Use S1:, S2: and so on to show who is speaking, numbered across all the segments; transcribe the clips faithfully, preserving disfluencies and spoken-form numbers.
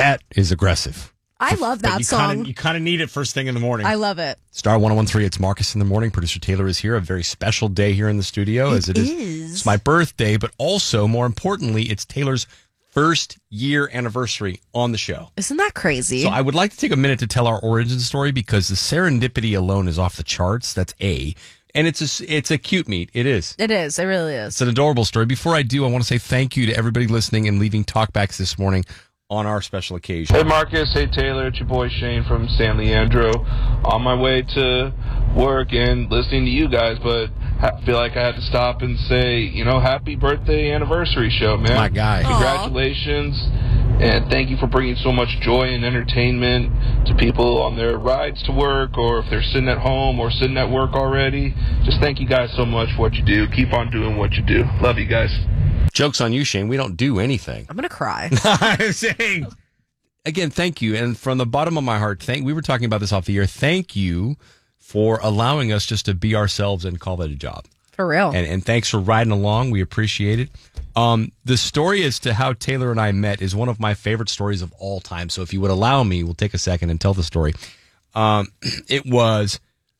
S1: That is aggressive.
S2: I love that
S1: you
S2: song.
S1: Kinda, you kind of need it first thing in the morning.
S2: I love it.
S1: Star one oh one three, it's Marcus in the morning. Producer Taylor is here. A very special day here in the studio.
S2: It
S1: as it is.
S2: is.
S1: It's my birthday, but also, more importantly, it's Taylor's first year anniversary on the show.
S2: Isn't that crazy?
S1: So I would like to take a minute to tell our origin story because the serendipity alone is off the charts. That's A. And it's a, it's a cute meet. It is.
S2: It is. It really is.
S1: It's an adorable story. Before I do, I want to say thank you to everybody listening and leaving talkbacks this morning on our special occasion.
S3: Hey Marcus, hey Taylor, it's your boy Shane from San Leandro. On my way to work and listening to you guys, but I feel like I had to stop and say, you know, happy birthday anniversary show, man.
S1: My guy.
S3: Congratulations, and thank you for bringing so much joy and entertainment to people on their rides to work, or if they're sitting at home or sitting at work already. Just thank you guys so much for what you do. Keep on doing what you do. Love you guys.
S1: Joke's on you, Shane. We don't do anything.
S2: I'm going to cry.
S1: I'm saying, again, thank you. And from the bottom of my heart, thank. We were talking about this off the air. Thank you for allowing us just to be ourselves and call it a job.
S2: For real.
S1: And, and thanks for riding along. We appreciate it. Um, the story as to how Taylor and I met is one of my favorite stories of all time. So if you would allow me, we'll take a second and tell the story. Um, it was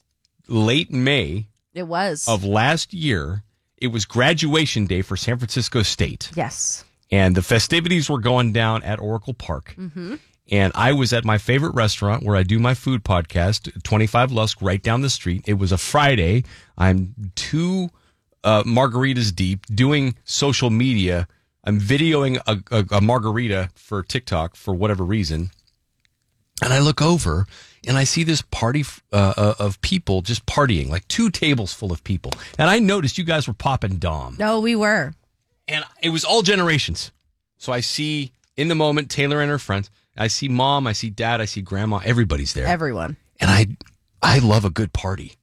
S1: late May.
S2: It was.
S1: Of last year. It was graduation day for San Francisco State.
S2: Yes.
S1: And the festivities were going down at Oracle Park.
S2: Mm-hmm.
S1: And I was at my favorite restaurant where I do my food podcast, twenty-five Lusk, right down the street. It was a Friday. I'm two uh, margaritas deep doing social media. I'm videoing a, a, a margarita for TikTok for whatever reason. And I look over and I see this party uh, of people just partying, like two tables full of people. And I noticed you guys were popping Dom.
S2: No, we were.
S1: And it was all generations. So I see in the moment Taylor and her friends. I see mom, I see dad, I see grandma. Everybody's there.
S2: Everyone.
S1: And I I love a good party.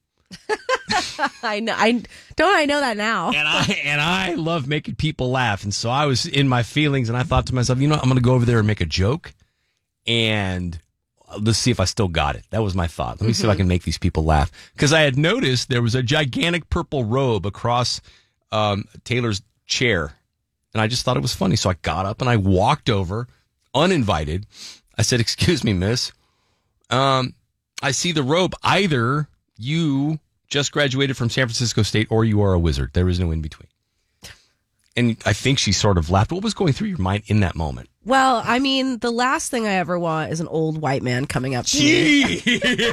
S2: I know. I don't I know that now.
S1: And I and I love making people laugh. And so I was in my feelings and I thought to myself, you know, I'm going to go over there and make a joke. And let's see if I still got it. That was my thought. Let me mm-hmm. see if I can make these people laugh. Because I had noticed there was a gigantic purple robe across um, Taylor's chair. And I just thought it was funny. So I got up and I walked over, uninvited. I said, excuse me, miss. Um, I see the robe. Either you just graduated from San Francisco State or you are a wizard. There is no in between. And I think she sort of laughed. What was going through your mind in that moment?
S2: Well, I mean, the last thing I ever want is an old white man coming up to me.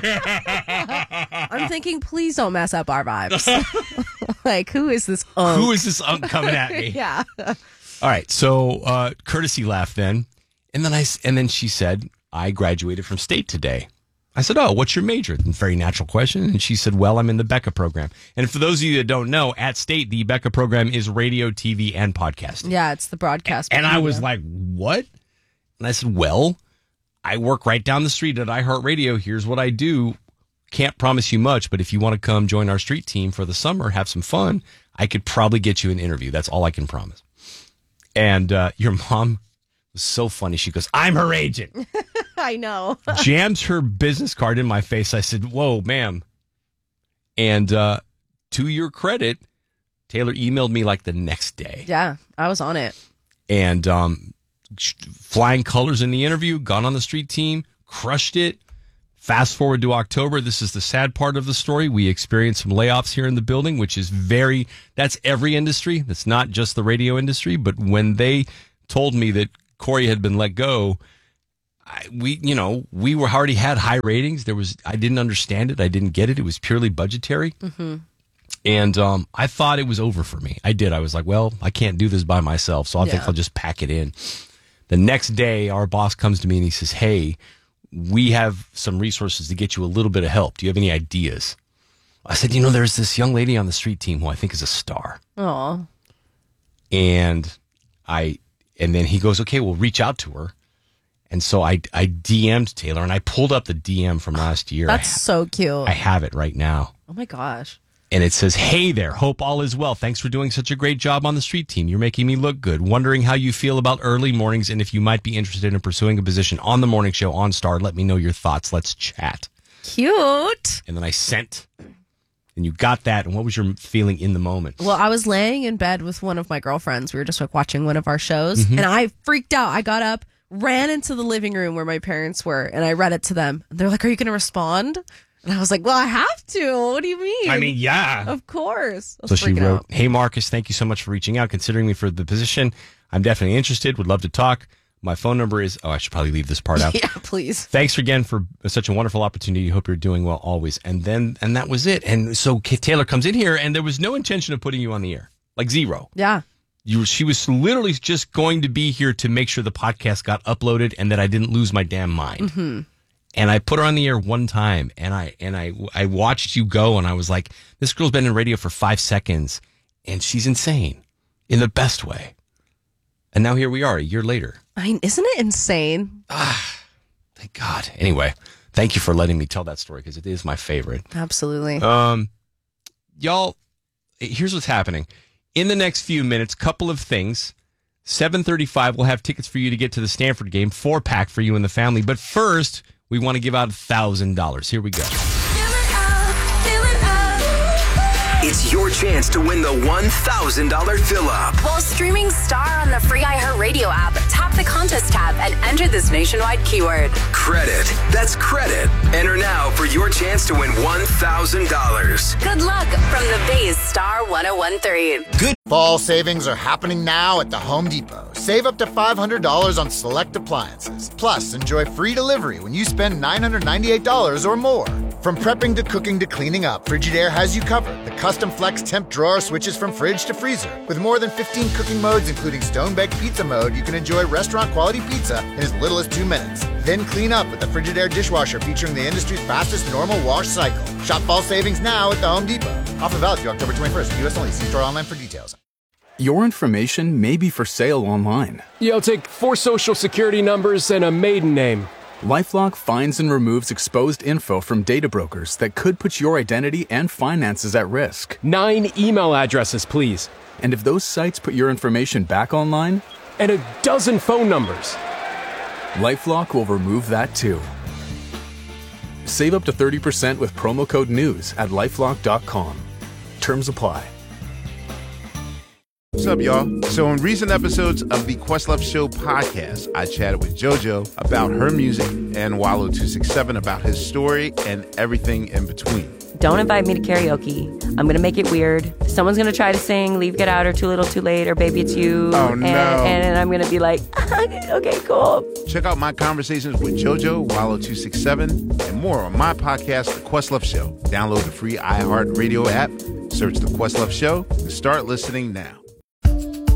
S2: I'm thinking, please don't mess up our vibes. Like, who is this unk?
S1: Who is this unk coming at me?
S2: Yeah.
S1: All right. So, uh, courtesy laugh then. And then I, and then she said, I graduated from State today. I said, oh, what's your major? Very natural question. And she said, well, I'm in the Becca program. And for those of you that don't know, at State, the Becca program is radio, T V, and podcasting.
S2: Yeah, it's the broadcast.
S1: And, and I was like, what? And I said, well, I work right down the street at iHeartRadio. Here's what I do. Can't promise you much, but if you want to come join our street team for the summer, have some fun, I could probably get you an interview. That's all I can promise. And uh, your mom was so funny. She goes, I'm her agent.
S2: I know.
S1: Jams her business card in my face. I said, whoa, ma'am. And uh, to your credit, Taylor emailed me like the next day.
S2: Yeah, I was on it.
S1: And um, flying colors in the interview, got on the street team, crushed it. Fast forward to October. This is the sad part of the story. We experienced some layoffs here in the building, which is very, that's every industry. That's not just the radio industry. But when they told me that Corey had been let go, I, we, you know, we were already had high ratings. There was, I didn't understand it. I didn't get it. It was purely budgetary.
S2: Mm-hmm.
S1: And um, I thought it was over for me. I did. I was like, well, I can't do this by myself. So I
S2: yeah.
S1: think I'll just pack it in. The next day, our boss comes to me and he says, hey, we have some resources to get you a little bit of help. Do you have any ideas? I said, you know, there's this young lady on the street team who I think is a star.
S2: Aw.
S1: And I, and then he goes, okay, we'll reach out to her. And so I, I D M'd Taylor and I pulled up the D M from last year.
S2: That's
S1: ha-
S2: so cute.
S1: I have it right now.
S2: Oh my gosh.
S1: And it says, hey there, hope all is well. Thanks for doing such a great job on the street team. You're making me look good. Wondering how you feel about early mornings and if you might be interested in pursuing a position on the morning show on Star. Let me know your thoughts. Let's chat.
S2: Cute.
S1: And then I sent, and you got that. And what was your feeling in the moment?
S2: Well, I was laying in bed with one of my girlfriends. We were just like watching one of our shows,
S1: Mm-hmm.
S2: and I freaked out. I got up, ran into the living room where my parents were, and I read it to them. They're like, "Are you going to respond?" And I was like, "Well, I have to. What do you mean?"
S1: I mean, yeah.
S2: Of course. I was
S1: So she
S2: freaking
S1: wrote,
S2: out.
S1: "Hey, Marcus, thank you so much for reaching out, considering me for the position. I'm definitely interested. Would love to talk. My phone number is..." Oh, I should probably leave this part out.
S2: Yeah, please.
S1: "Thanks again for such a wonderful opportunity. Hope you're doing well always." And then, and that was it. And so Kate Taylor comes in here, and there was no intention of putting you on the air. Like zero.
S2: Yeah.
S1: You, she was literally just going to be here to make sure the podcast got uploaded and that I didn't lose my damn mind.
S2: Mm-hmm.
S1: And I put her on the air one time, and I and I I watched you go, and I was like, this girl's been in radio for five seconds, and she's insane in the best way. And now here we are, a year later.
S2: I mean, isn't it insane?
S1: Thank God. Anyway, thank you for letting me tell that story because it is my favorite.
S2: Absolutely.
S1: Um, y'all, here's what's happening. In the next few minutes, couple of things. seven thirty-five, we'll have tickets for you to get to the Stanford game, four pack for you and the family. But first, we want to give out one thousand dollars. Here we go.
S4: It's your chance to win the one thousand dollars fill-up.
S5: While streaming Star on the free iHeartRadio app, tap the contest tab and enter this nationwide keyword.
S4: Credit. That's credit. Enter now for your chance to win one thousand dollars.
S5: Good luck from the Bay's Star one oh one three.
S4: Good.
S6: Fall savings are happening now at the Home Depot. Save up to five hundred dollars on select appliances. Plus, enjoy free delivery when you spend nine hundred ninety-eight dollars or more. From prepping to cooking to cleaning up, Frigidaire has you covered. The custom flex temp drawer switches from fridge to freezer. With more than fifteen cooking modes, including stone-baked pizza mode, you can enjoy restaurant-quality pizza in as little as two minutes. Then clean up with the Frigidaire dishwasher featuring the industry's fastest normal wash cycle. Shop fall savings now at the Home Depot. Offer valid through October twenty-first. U S only. See store online for details.
S7: Your information may be for sale online.
S8: Yeah, I'll take four social security numbers and a maiden name.
S7: LifeLock finds and removes exposed info from data brokers that could put your identity and finances at risk.
S8: Nine email addresses, please.
S7: And if those sites put your information back online,
S8: And a dozen phone numbers.
S7: LifeLock will remove that too. Save up to thirty percent with promo code NEWS at lifelock dot com. Terms apply.
S9: What's up, y'all? So in recent episodes of the Questlove Show podcast, I chatted with JoJo about her music and Wallow two six seven about his story and everything in between.
S10: Don't invite me to karaoke. I'm going to make it weird. Someone's going to try to sing Leave, Get Out, or Too Little, Too Late, or Baby, It's You.
S9: Oh,
S10: and,
S9: no.
S10: And, and I'm going to be like, okay, cool.
S9: Check out my conversations with JoJo, Wallow two six seven, and more on my podcast, The Questlove Show. Download the free iHeartRadio app, search The Questlove Show, and start listening now.